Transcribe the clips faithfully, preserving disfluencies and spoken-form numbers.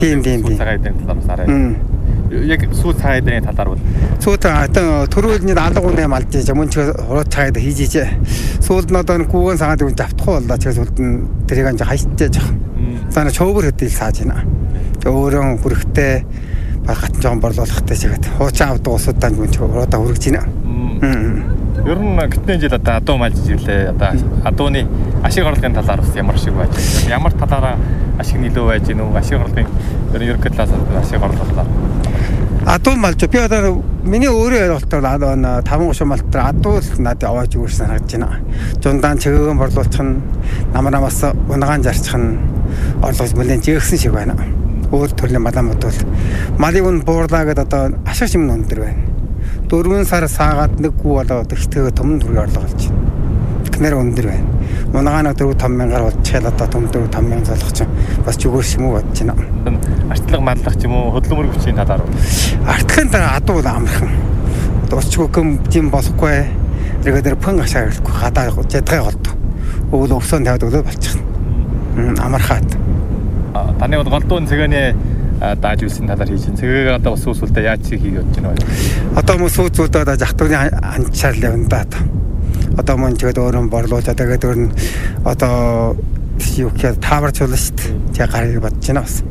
Тийм тийм тийм. Цагаан эдрийн талаар бас арай. Яг сүү цагаан эдрийн талаар бол сүү одоо төрүүлний алга үнэ малж иж мөн ч хуруу цагаан хийж иж. Сүүлд нь одоо гүүгэн сагаад үн давтахгүй боллоо. Тэгэхээр сүүлд нь тэрийг анж хайчтай жоох. Цаана чөөвөр хөдөл сааж байна. Өөрөө хүрэхтэй багт жоохон борлуулахтай чигээд хуучаа авдаг усудаа гүн ч одоо хүрэж байна. Ер нь гэтэн жил одоо адуу малж ирлээ. Одоо адууны ашиг орлогын талаар бас ямар шиг байж байна. Ямар талаараа ашиг нөлөө байж гэнэ үү? Ашиг орлогын ер нь ерөнхий талаас ашиг орлогоо. Адуу малж би одоо миний өөрөө ойлголтоор адуу таван гушуун малтар адуу надад аваач үүш санагдаж байна. Жундаан чигээгэн борлуулчих нь намар намаас унагаан зарчих нь орлогч бүлээн жигсэн шиг байна. Өөр төрлийн маламууд бол малыг нь буурлаа гэдээ одоо ашиг юм өндөр байна. Дөрвөн сар саагаад нэг гүү болоод ихтэйгээ том төргийн орлого олж байна. Ихнэр өндөр байна. Унагаанаа дөрөв том мянгаар болчихлоо одоо том дөрөв том мянган залах чинь бас зүгөөс юм уу бодож байна. Артлага маллах ч юм уу хөдөлмөр хүчийн талаар. Артлагын дараа адуу амархан. Дуусчгүй юм тийм болохгүй. Тэгээд пэн ашаа ирэхгүй гадаа ядгай голд. Өвөл өвсөн тавьдаг л болчихно. Амархаад. Таны бол голдуун цэгэний дааж үлсийн талаар хийж байна. Цэгийг одоо ус усулдаа яаж хийж бодож байна вэ? Одоо мөн сүүц зүүдээ одоо жахтууны анчаар л явна да. Одоо мөн тэгээд өөрөө борлуулаад тэгээд өөр нь одоо юу гэхээр тааварч болно шүү дээ. Тэг гарыг бодож байна бас.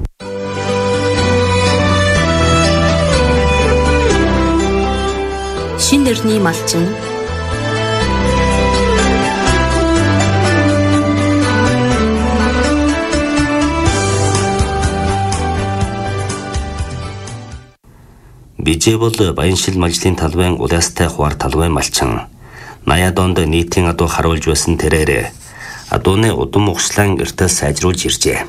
Шинэ нэрний малчин Бижээ бол Баяншил мажлын талбайн улаастай хуваар талбай малчин. Наяа донд нийтийн адуу харуулж байсан тэрээр адууны удам угшлан эртээс сайжруулж иржээ.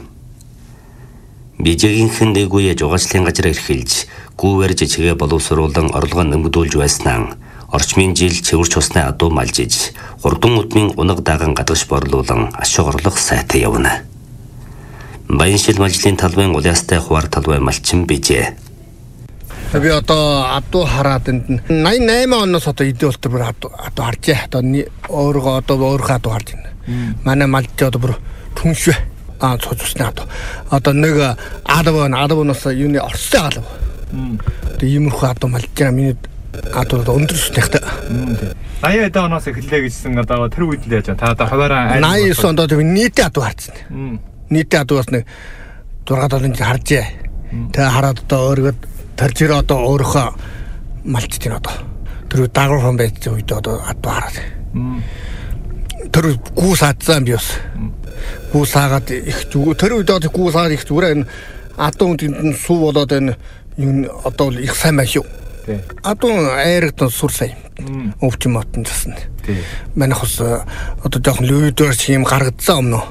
Бижээгийнхэн дээгүүе жугачлын газар эрхэлж, гүүвэрж чигээ боловсруулан орлого нэмэгдүүлж байснаа орчмын жил цэвэрч усны адуу малжиж, хурдан удмын унаг даган гадагш борлуулан ашиг орлого сайтай явна. Баяншил мажлын талбайн улаастай хуваар талбай малчин Бижээ. Би одоо адуу хараад энд найман восемь оноос одоо эдийн болтор бүр адуу адуу харж яа. Одоо өөрөө одоо өөрөө адуу харж байна. Манай малч одоо бүр түншвэ. Аа цоцсны адуу. Одоо нэг адуу адууноос юуны орстой адуу. Тэгээ иймэрхүү адуу малж байгаа. Миний адуу өндөр өснөхтэй. восемь оноос эхэллээ гэжсэн одоо тэр үед л яаж та одоо хуваараа восемь девять онд одоо нийтээ адуу харсан. Нийтээ адуугаас нэг шесть долоо харж яа. Тэгээ хараад одоо өөрөө тэр жир одоо өөрөө малчт юм одоо. Тэр дагуур хон байж үед одоо адуу хараад. Тэр гүү саадсан би бас. Гүү саагаад их зүг. Тэр үед одоо гүү саагаад их зүгээр энэ адуу үнд нь суу болоод энэ юм одоо их сайн байна шүү. Адуу айрагт сур сайн. Өвч мотон засна. Манайх бас одоо жоохон лүйдээр юм гаргадсан өмнө.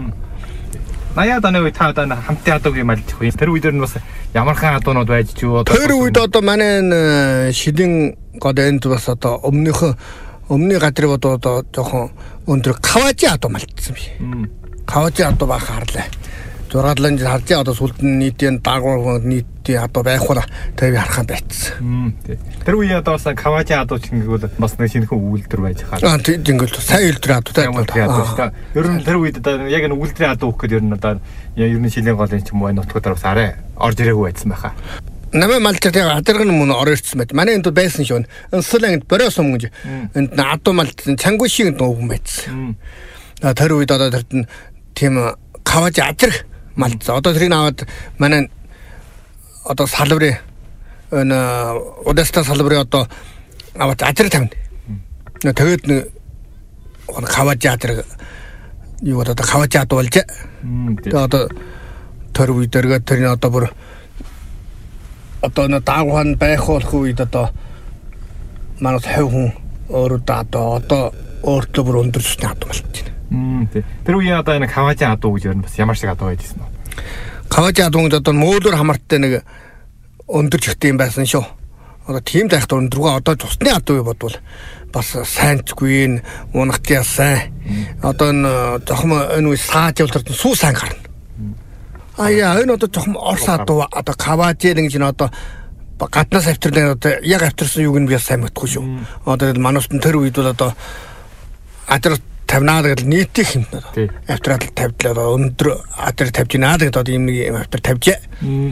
Наяа даны үе та одоо хамтын адуугийн малж их юм. Тэр үедэр нь бас ямархан адуунууд байж ч юу одоо тэр үед одоо манай энэ шидэн годэнд бас одоо өмнөх өмнө газрыг одоо жоохон өндөр каважи адуу малжсан би. Каважи адуу бах харлаа. шесть долоо харж одоо сүлд нь нийтийн дагуур нийтийн адуу байх бол тэр би харахаа байцсан. Тэр үе одоо бас каважи адуу ч ингэвэл бас нэг шинэхэн үйлдвэр байж хаа. Аа тийм ингээл сайн үйлдвэр адуутай. Ер нь тэр үед одоо яг энэ үйлдвэрийн адуу гэхэд ер нь одоо ер нь шилийн голын ч юм уу энэ нутгуудаар бас арай орж ирээгүй байсан байхаа. Намайг малчтай адаргын мөн оройрцсан байт. Манай энд байсан шүү. Энслэнгэд борос юм гэж. Энд адуу малт чангу шиг нууган байсан. А тэр үед одоо тэр тийм каваж адарг малт. Одоо тэрийг аваад манай одоо салбарын энэ Одеста салбарын одоо аваад адарг тавина. Тэгээд нэг каваж адарг юу одоо каваж адуу болж. Тэгээд одоо тэр үед дэргээ тэр одоо бүр одоо на даагуун байх болох үед одоо манайд хав хүн өөрөө одоо одоо өөртөө бүр өндөрчтэй адуу болж байна. Тэр үеийн одоо энэ каважи адуу гэж байна. Бас ямар шиг адуу байдсан бэ? Каважи адуу гэдэг одоо мөөлөр хамарттай нэг өндөрч ихтэй юм байсан шүү. Одоо тийм дайхт өндөргөө одоо тусны адуу бодвол бас сайнчгүй унахтаа сайн. Одоо энэ зохим энэ сааж явуултар сүү сайн гарна. Аяа энэ одоо жоохон орс адуу одоо каважи гэж н одоо гаднаас авчирдаг одоо яг авчирсан юуг нь би сайн мэдгүй шүү. Одоо манайд тэр үед бол одоо адар тавьнаа гэдэг нийтийн хэмнэ. Австрал тавьдлаа өндөр атер тавьж байна гэдэг ийм нэг австрал тавьжээ.